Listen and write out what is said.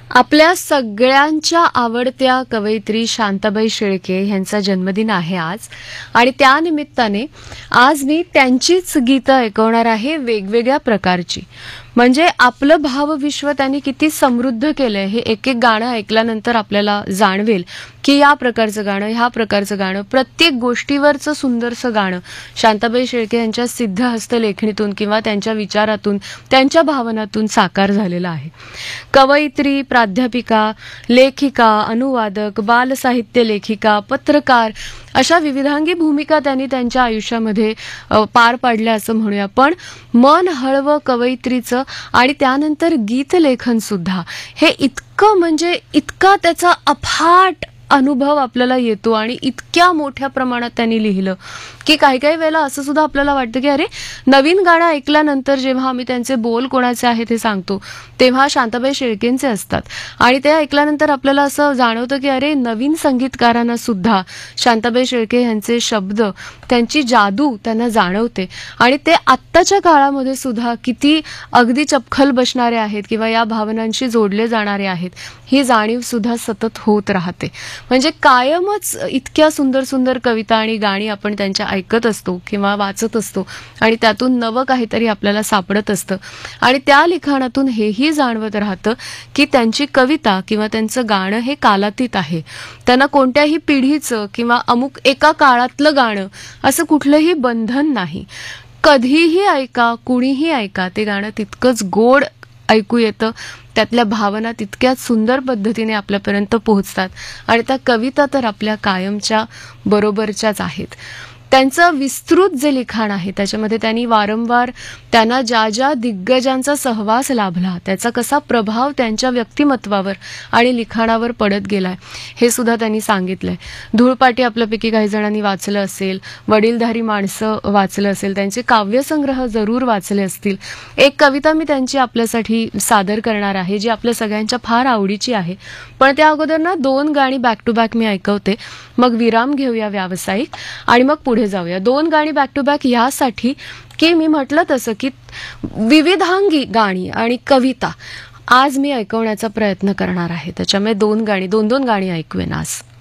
आपल्या सगळ्यांच्या आवडत्या कवयित्री शांताबाई शेळके यांचा जन्मदिन आहे आज आणि त्या निमित्ताने आज मी त्यांचीच गीतं ऐकवणार आहे वेगवेगळ्या प्रकारची. म्हणजे आपलं भावविश्व त्यांनी किती समृद्ध केलंय हे एक एक गाणं ऐकल्यानंतर आपल्याला जाणवेल की या प्रकारचं गाणं, ह्या प्रकारचं गाणं, प्रत्येक गोष्टीवरचं सुंदरसं गाणं शांताबाई शेळके यांच्या सिद्धहस्त लेखणीतून किंवा त्यांच्या विचारातून, त्यांच्या भावनातून साकार झालेलं आहे. कवयित्री, प्राध्यापिका, लेखिका, अनुवादक, बालसाहित्य लेखिका, पत्रकार अशा विविधांगी भूमिका त्यांनी त्यांच्या आयुष्यामध्ये पार पाडल्या असं म्हणूया. पण मन हळवं कवयित्रीचं आणि त्यानंतर गीतलेखन सुद्धा हे इतकं म्हणजे इतका त्याचा अफाट अनुभव आपल्याला येतो आणि इतक्या मोठ्या प्रमाणात त्यांनी लिहिलं की काही काही वेळेला असं सुद्धा आपल्याला वाटतं की अरे नवीन गाणं ऐकल्यानंतर जेव्हा आम्ही त्यांचे बोल कोणाचे आहेत हे सांगतो तेव्हा शांताबाई शेळकेंचे असतात आणि ते ऐकल्यानंतर आपल्याला असं जाणवतं की अरे नवीन संगीतकारांना सुद्धा शांताबाई शेळके यांचे शब्द, त्यांची जादू त्यांना जाणवते आणि ते आत्ताच्या काळामध्ये सुद्धा किती अगदी चपखल बसणारे आहेत किंवा या भावनांशी जोडले जाणारे आहेत ही जाणीव सुद्धा सतत होत राहते. म्हणजे कायमच इतक्या सुंदर सुंदर कविता आणि गाणी आपण त्यांच्या ऐकत असतो किंवा वाचत असतो आणि त्यातून नवं काहीतरी आपल्याला सापडत असतं आणि त्या लिखाणातून हेही जाणवत राहतं की त्यांची कविता किंवा त्यांचं गाणं हे कालातीत आहे. त्यांना कोणत्याही पिढीचं किंवा अमुक एका काळातलं गाणं असं कुठलंही बंधन नाही. कधीही ऐका, कुणीही ऐका, ते गाणं तितकंच गोड ऐकू येतं, त्यातल्या भावना तितक्याच सुंदर पद्धतीने आपल्यापर्यंत पोहोचतात आणि त्या कविता तर आपल्या कायमच्या बरोबरच्याच आहेत. त्यांचं विस्तृत जे लिखाण आहे त्याच्यामध्ये त्यांनी वारंवार त्यांना ज्या ज्या दिग्गजांचा सहवास लाभला त्याचा कसा प्रभाव त्यांच्या व्यक्तिमत्वावर आणि लिखाणावर पडत गेलाय हे सुद्धा त्यांनी सांगितलंय. धूळपाटी आपल्यापैकी काही जणांनी वाचलं असेल, वडीलधारी माणसं वाचलं असेल, त्यांचे काव्यसंग्रह जरूर वाचले असतील. एक कविता मी त्यांची आपल्यासाठी सादर करणार आहे जी आपल्या सगळ्यांच्या फार आवडीची आहे. पण त्या अगोदर ना 2 गाणी बॅक टू बॅक मी ऐकवते, मग विराम घेऊया व्यावसायिक आणि मग पुढे जाऊया. 2 गाणी बॅक टू बॅक यासाठी की मी म्हटलं तसं की विविधांगी गाणी आणि कविता आज मी ऐकवण्याचा प्रयत्न करणार आहे. त्याच्यामुळे 2 गाणी 2-2 गाणी ऐकूया आज.